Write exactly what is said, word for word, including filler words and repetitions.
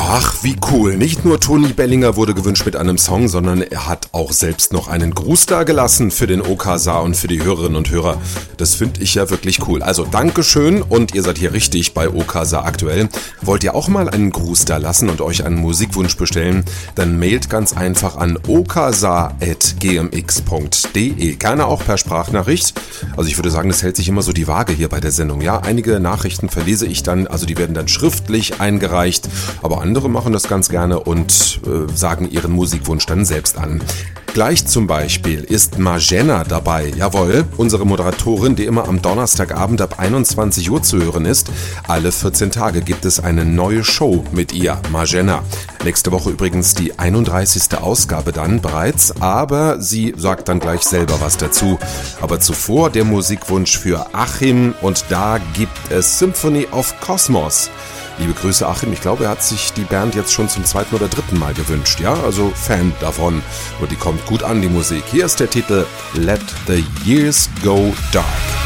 Ach, wie cool. Nicht nur Toni Bellinger wurde gewünscht mit einem Song, sondern er hat auch selbst noch einen Gruß da gelassen für den O K S A und für die Hörerinnen und Hörer. Das finde ich ja wirklich cool. Also Dankeschön und ihr seid hier richtig bei O K S A aktuell. Wollt ihr auch mal einen Gruß da lassen und euch einen Musikwunsch bestellen? Dann mailt ganz einfach an o k s a at g m x punkt d e. Gerne auch per Sprachnachricht. Also ich würde sagen, das hält sich immer so die Waage hier bei der Sendung. Ja, einige Nachrichten verlese ich dann, also die werden dann schriftlich eingereicht, aber andere machen das ganz gerne und äh, sagen ihren Musikwunsch dann selbst an. Gleich zum Beispiel ist Marjana dabei, jawohl, unsere Moderatorin, die immer am Donnerstagabend ab einundzwanzig Uhr zu hören ist. Alle vierzehn Tage gibt es eine neue Show mit ihr, Marjana. Nächste Woche übrigens die einunddreißigste Ausgabe dann bereits, aber sie sagt dann gleich selber was dazu. Aber zuvor der Musikwunsch für Achim und da gibt es Symphony of Cosmos. Liebe Grüße Achim, ich glaube, er hat sich die Band jetzt schon zum zweiten oder dritten Mal gewünscht, ja, also Fan davon. Und die kommt gut an, die Musik. Hier ist der Titel Let the Years Go Dark.